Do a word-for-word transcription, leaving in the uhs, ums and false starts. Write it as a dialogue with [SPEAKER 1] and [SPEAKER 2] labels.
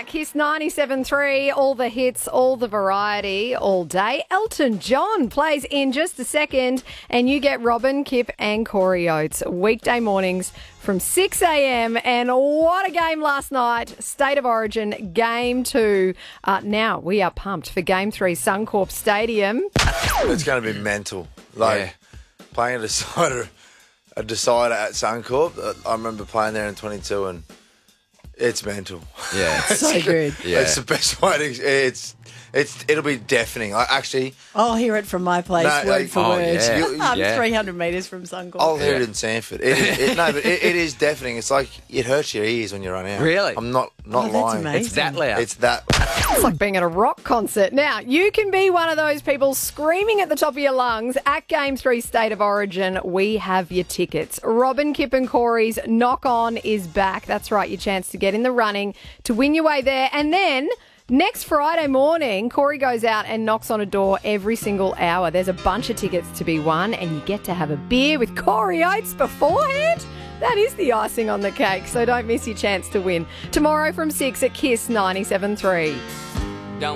[SPEAKER 1] back. Kiss ninety-seven three, all the hits, all the variety, all day. Elton John plays in just a second, and you get Robin, Kip and Corey Oates weekday mornings from six a.m. And what a game last night. State of Origin, Game two. Uh, now we are pumped for Game three, Suncorp Stadium.
[SPEAKER 2] It's going to be mental. Like,
[SPEAKER 3] Yeah.
[SPEAKER 2] playing a decider, a decider at Suncorp. I remember playing there in twenty-two and it's mental.
[SPEAKER 3] Yeah.
[SPEAKER 1] So good.
[SPEAKER 3] Yeah.
[SPEAKER 2] It's the best way to... It's, it's, it'll be deafening. I actually...
[SPEAKER 4] I'll hear it from my place,
[SPEAKER 2] No,
[SPEAKER 4] word
[SPEAKER 2] like-
[SPEAKER 4] for
[SPEAKER 3] Oh,
[SPEAKER 4] word.
[SPEAKER 3] yeah.
[SPEAKER 2] You-
[SPEAKER 4] I'm
[SPEAKER 3] Yeah.
[SPEAKER 4] three hundred metres from Suncorp.
[SPEAKER 2] I'll hear
[SPEAKER 3] Yeah.
[SPEAKER 2] it in Sanford. It, is- it, no, but it, it is deafening. It's like it hurts your ears when you run out.
[SPEAKER 3] Really?
[SPEAKER 2] I'm not, not
[SPEAKER 4] Oh, that's
[SPEAKER 2] lying.
[SPEAKER 4] amazing.
[SPEAKER 3] It's that loud.
[SPEAKER 2] It's that...
[SPEAKER 1] It's like being at a rock concert. Now, you can be one of those people screaming at the top of your lungs at Game three State of Origin. We have your tickets. Robin, Kip and Corey's Knock On is back. That's right, your chance to get in the running to win your way there. And then next Friday morning, Corey goes out and knocks on a door every single hour. There's a bunch of tickets to be won, and you get to have a beer with Corey Oates beforehand. That is the icing on the cake, so don't miss your chance to win. Tomorrow from six at Kiss ninety-seven three.